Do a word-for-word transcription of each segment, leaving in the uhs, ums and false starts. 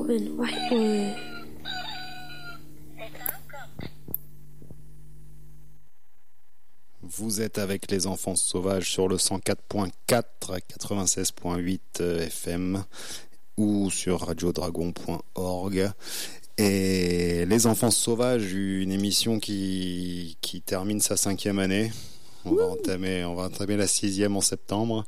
Beethoven, ouais. ouais. Vous êtes avec les enfants sauvages sur le cent quatre point quatre, quatre-vingt-seize point huit F M ou sur radio dragon point org. Et les enfants sauvages, une émission qui, qui termine sa cinquième année. On va entamer, on va entamer la sixième en septembre.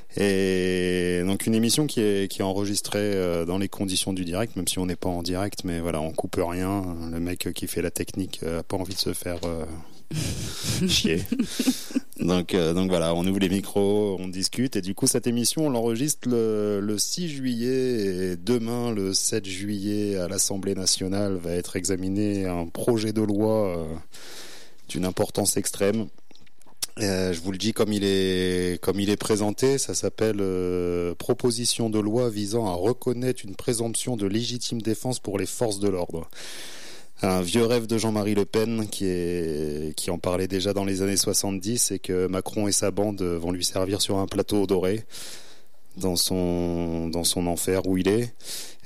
Et donc une émission qui est, qui est enregistrée dans les conditions du direct, même si on n'est pas en direct, mais voilà, on coupe rien. Le mec qui fait la technique a pas envie de se faire euh, chier. Donc, euh, donc voilà, on ouvre les micros, on discute. Et du coup, cette émission, on l'enregistre le, le six juillet. Et demain, le sept juillet, à l'Assemblée nationale, va être examiné un projet de loi euh, d'une importance extrême. Euh, je vous le dis comme il est comme il est présenté, ça s'appelle euh, proposition de loi visant à reconnaître une présomption de légitime défense pour les forces de l'ordre. Un vieux rêve de Jean-Marie Le Pen qui est qui en parlait déjà dans les années soixante-dix et que Macron et sa bande vont lui servir sur un plateau doré dans son dans son enfer où il est.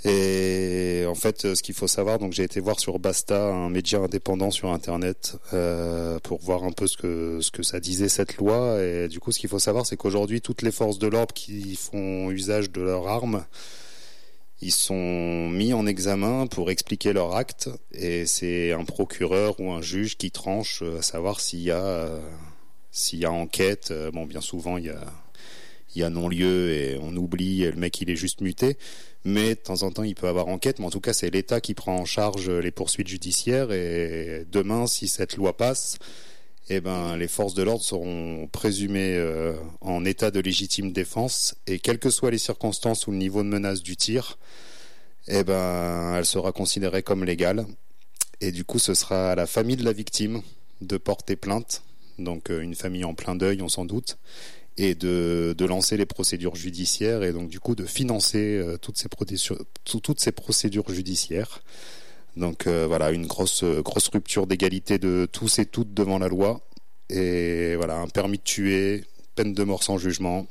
Et en fait, ce qu'il faut savoir, donc j'ai été voir sur Basta, un média indépendant sur Internet, euh, pour voir un peu ce que ce que ça disait cette loi. Et du coup, ce qu'il faut savoir, c'est qu'aujourd'hui, toutes les forces de l'ordre qui font usage de leurs armes, ils sont mis en examen pour expliquer leur acte. Et c'est un procureur ou un juge qui tranche à savoir s'il y a euh, s'il y a enquête. Bon, bien souvent, il y a il y a non-lieu et on oublie. Et le mec, il est juste muté. Mais de temps en temps, il peut avoir enquête. Mais en tout cas, c'est l'État qui prend en charge les poursuites judiciaires. Et demain, si cette loi passe, eh ben, les forces de l'ordre seront présumées euh, en état de légitime défense. Et quelles que soient les circonstances ou le niveau de menace du tir, eh ben, elle sera considérée comme légale. Et du coup, ce sera à la famille de la victime de porter plainte. Donc, euh, une famille en plein deuil, on s'en doute. Et de, de lancer les procédures judiciaires et donc du coup de financer euh, toutes ces procédures, toutes ces procédures judiciaires. Donc euh, voilà, une grosse grosse rupture d'égalité de tous et toutes devant la loi et voilà, un permis de tuer, peine de mort sans jugement.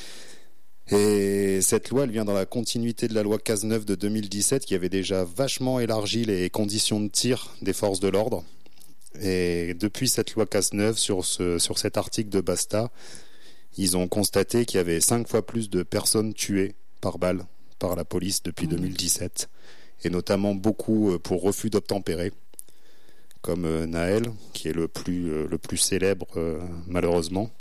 Et cette loi, elle vient dans la continuité de la loi Cazeneuve de deux mille dix-sept qui avait déjà vachement élargi les conditions de tir des forces de l'ordre. Et depuis cette loi Cazeneuve, sur ce sur cet article de Basta, ils ont constaté qu'il y avait cinq fois plus de personnes tuées par balle par la police depuis mmh. deux mille dix-sept, et notamment beaucoup pour refus d'obtempérer, comme Naël, qui est le plus le plus célèbre malheureusement.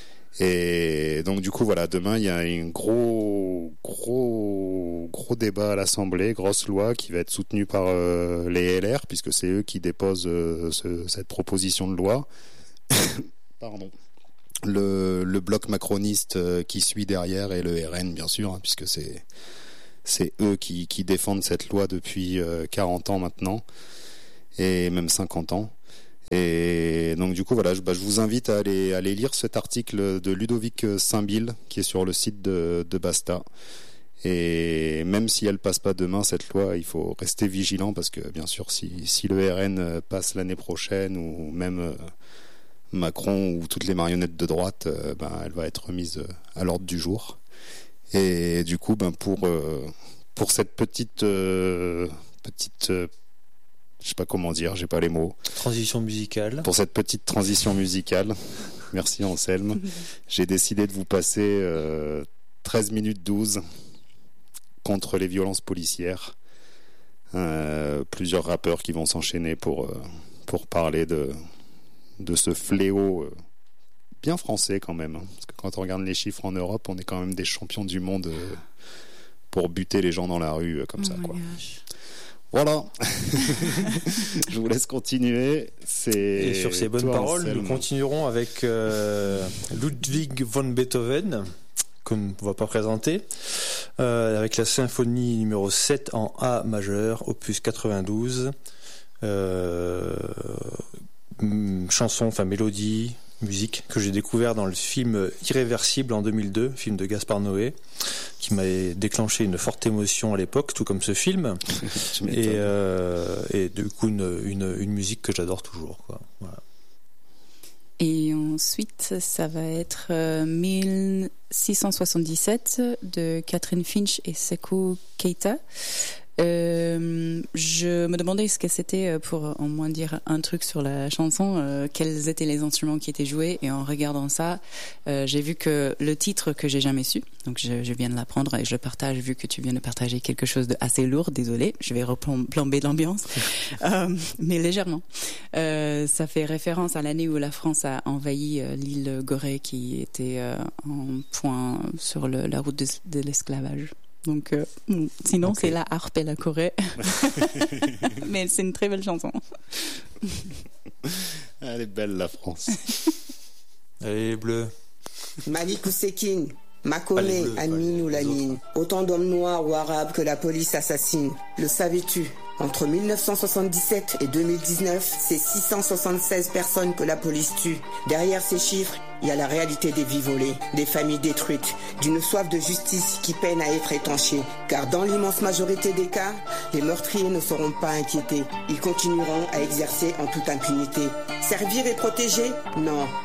Et donc du coup voilà, demain il y a un gros gros gros débat à l'Assemblée, grosse loi qui va être soutenue par euh, les L R puisque c'est eux qui déposent euh, ce, cette proposition de loi. Pardon. Le, le bloc macroniste qui suit derrière et le R N bien sûr, hein, puisque c'est c'est eux qui, qui défendent cette loi depuis euh, quarante ans maintenant et même cinquante ans. Et donc du coup voilà, je, bah, je vous invite à aller, à aller lire cet article de Ludovic Saint-Bill qui est sur le site de, de Basta. Et même si elle passe pas demain cette loi, il faut rester vigilant parce que bien sûr si, si le R N passe l'année prochaine ou même euh, Macron ou toutes les marionnettes de droite, euh, ben, elle va être remise à l'ordre du jour. Et du coup, ben, pour, euh, pour cette petite, euh, petite euh, je sais pas comment dire, j'ai pas les mots. Transition musicale. Pour cette petite transition musicale, merci Anselme, j'ai décidé de vous passer euh, treize minutes douze contre les violences policières. Euh, plusieurs rappeurs qui vont s'enchaîner pour, euh, pour parler de... de ce fléau bien français quand même, hein. Parce que quand on regarde les chiffres en Europe, on est quand même des champions du monde pour buter les gens dans la rue comme oh ça quoi. Gosh. Voilà. Je vous laisse continuer. C'est Et sur ces bonnes Toi, paroles, Anselme. Nous continuerons avec euh, Ludwig von Beethoven, qu'on ne va pas présenter, euh, avec la symphonie numéro sept en A majeur, opus quatre-vingt-douze. Euh, chanson, enfin mélodie, musique que j'ai découvert dans le film Irréversible en deux mille deux, film de Gaspard Noé, qui m'a déclenché une forte émotion à l'époque, tout comme ce film. et, euh, et du coup une, une, une musique que j'adore toujours, quoi. Voilà. Et ensuite, ça va être euh, mille six cent soixante-dix-sept de Catherine Finch et Sekou Keita. Euh, je me demandais ce que c'était pour au moins dire un truc sur la chanson, euh, quels étaient les instruments qui étaient joués, et en regardant ça, euh, j'ai vu que le titre que j'ai jamais su, donc je, je viens de l'apprendre et je le partage vu que tu viens de partager quelque chose de assez lourd, désolé, je vais replomber l'ambiance, euh, mais légèrement. Euh, ça fait référence à l'année où la France a envahi euh, l'île Gorée qui était euh, en point sur le, la route de, de l'esclavage. Donc, euh, sinon, okay. C'est la harpe et la Corée. Mais c'est une très belle chanson. Elle est belle, la France. Elle est bleue. Malik Oussekine, Makone, Amine ou Lamine. Autant d'hommes noirs ou arabes que la police assassine. Le savais-tu ? Entre mille neuf cent soixante-dix-sept et deux mille dix-neuf, c'est six cent soixante-seize personnes que la police tue. Derrière ces chiffres, il y a la réalité des vies volées, des familles détruites, d'une soif de justice qui peine à être étanchée. Car dans l'immense majorité des cas, les meurtriers ne seront pas inquiétés. Ils continueront à exercer en toute impunité. Servir et protéger ? Non.